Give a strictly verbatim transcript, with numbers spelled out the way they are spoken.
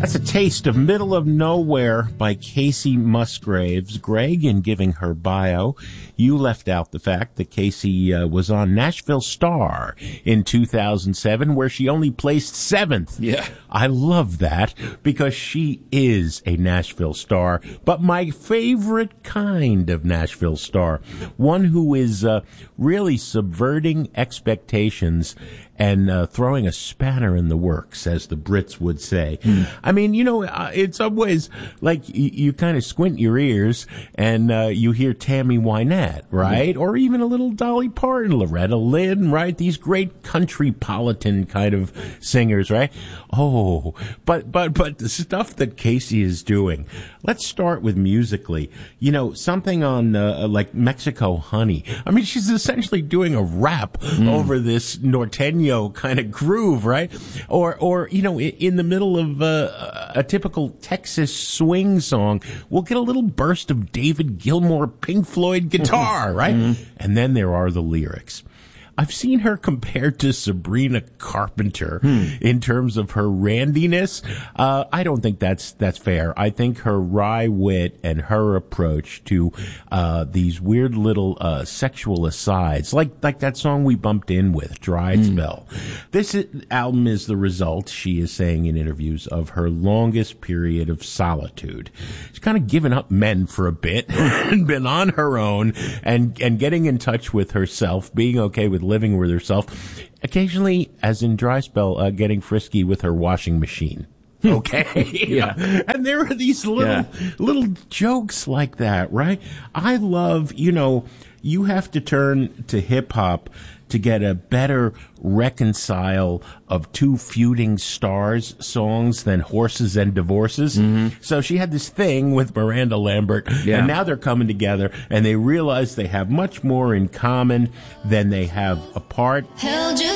That's a taste of Middle of Nowhere by Kacey Musgraves. Greg, in giving her bio, you left out the fact that Kacey uh, was on Nashville Star in two thousand seven, where she only placed seventh. Yeah. I love that because she is a Nashville Star, but my favorite kind of Nashville Star, one who is uh, really subverting expectations and uh, throwing a spanner in the works, as the Brits would say. Mm. I mean, you know, uh, in some ways, like, you, you kind of squint your ears and uh, you hear Tammy Wynette, right? Mm. Or even a little Dolly Parton, Loretta Lynn, right? These great country-politan kind of singers, right? Oh, but, but, but the stuff that Kacey is doing. Let's start with musically. You know, something on, uh, like Mexico Honey. I mean, she's essentially doing a rap mm. over this norteño kind of groove, right? Or, or, you know, in the middle of uh, a typical Texas swing song, we'll get a little burst of David Gilmour, Pink Floyd guitar, right? Mm-hmm. And then there are the lyrics. I've seen her compared to Sabrina Carpenter hmm. in terms of her randiness. Uh, I don't think that's that's fair. I think her wry wit and her approach to uh, these weird little uh, sexual asides, like like that song we bumped in with, Dry hmm. Spell. This is, album is the result, she is saying in interviews, of her longest period of solitude. She's kind of given up men for a bit and been on her own and, and getting in touch with herself, being okay with living with herself, occasionally, as in Dry Spell, uh, getting frisky with her washing machine. Okay. Yeah. And there are these little, yeah. little jokes like that, right? I love, you know, you have to turn to hip hop to get a better reconcile of two feuding stars songs than Horses and Divorces. Mm-hmm. So she had this thing with Miranda Lambert, yeah. and now they're coming together, and they realize they have much more in common than they have apart. Held you